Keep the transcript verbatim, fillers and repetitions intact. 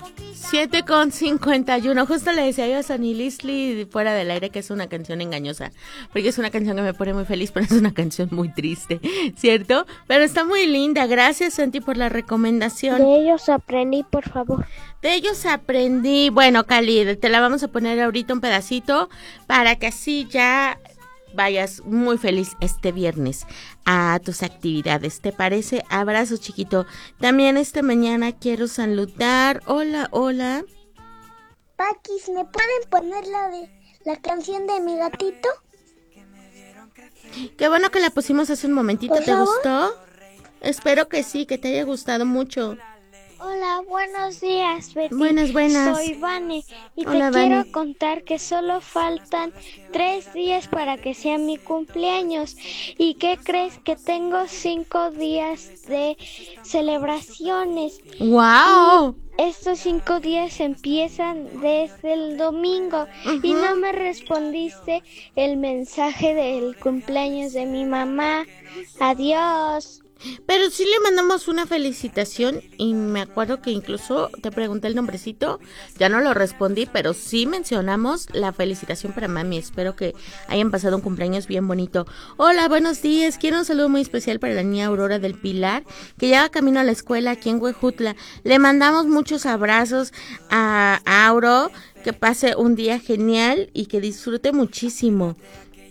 Siete con cincuenta y uno. Justo le decía yo a Sonny Listley fuera del aire que es una canción engañosa, porque es una canción que me pone muy feliz, pero es una canción muy triste, ¿cierto? Pero está muy linda. Gracias, Santi, por la recomendación. De ellos aprendí, por favor. De ellos aprendí. Bueno, Cali, te la vamos a poner ahorita un pedacito para que así ya vayas muy feliz este viernes a tus actividades. ¿Te parece? Abrazo, chiquito. También esta mañana quiero saludar. Hola, hola. Paquis, ¿me pueden poner la de la canción de mi gatito? Qué bueno que la pusimos hace un momentito. ¿Te gustó? Espero que sí, que te haya gustado mucho. Hola, buenos días, Betty. Buenas, buenas. Soy Vane y Hola, te quiero Vane. contar que solo faltan tres días para que sea mi cumpleaños. ¿Y qué crees? Que tengo cinco días de celebraciones. ¡Wow! Y estos cinco días empiezan desde el domingo. Uh-huh. Y no me respondiste el mensaje del cumpleaños de mi mamá. Adiós. Pero sí le mandamos una felicitación y me acuerdo que incluso te pregunté el nombrecito, ya no lo respondí, pero sí mencionamos la felicitación para mami. Espero que hayan pasado un cumpleaños bien bonito. Hola, buenos días. Quiero un saludo muy especial para la niña Aurora del Pilar, que ya va camino a la escuela aquí en Huejutla. Le mandamos muchos abrazos a Auro, que pase un día genial y que disfrute muchísimo.